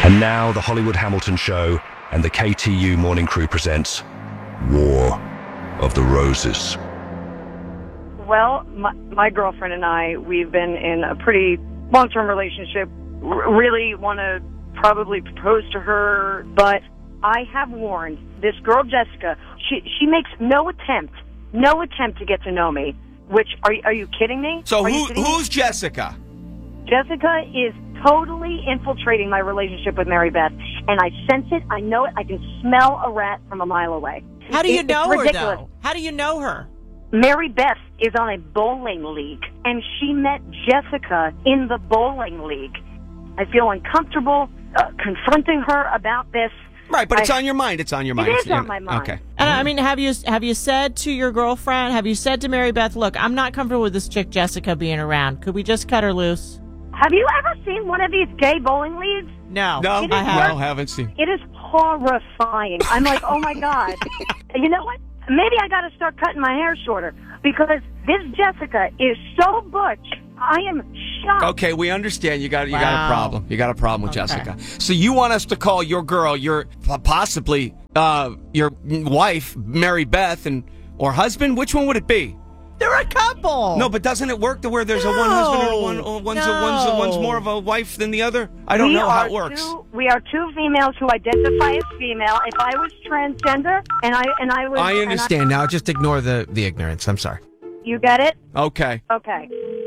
And now the Hollywood Hamilton Show and the KTU Morning Crew presents War of the Roses. Well, my girlfriend and I, we've been in a pretty long-term relationship. Really want to probably propose to her, but I have warned this girl, Jessica. She makes no attempt to get to know me. Which are you kidding me? So who's Jessica? Jessica is totally infiltrating my relationship with Mary Beth, and I sense it. I know it. I can smell a rat from a mile away. How do you know her, ridiculous. though? How do you know her? Mary Beth is on a bowling league, and she met Jessica in the bowling league. I feel uncomfortable confronting her about this. Right, but it's on your mind. It's on your mind. It is on my mind. Okay. And I mean, have you said to your girlfriend? Have you said to Mary Beth, "Look, I'm not comfortable with this chick Jessica being around. Could we just cut her loose?" Have you ever seen one of these gay bowling leagues? No, I haven't seen. It is horrifying. I'm like, oh my God. And you know what? Maybe I got to start cutting my hair shorter because this Jessica is so butch. I am shocked. Okay, we understand. You got a problem. You got a problem with Jessica. So you want us to call your girl, your possibly your wife, Mary Beth, or husband? Which one would it be? they're a couple. No, but doesn't it work to where there's a one husband and one's more of a wife than the other? I don't know how it works. We are two females who identify as female. If I was transgender and I was, I understand now. Just ignore the ignorance. I'm sorry. You get it? Okay. Okay.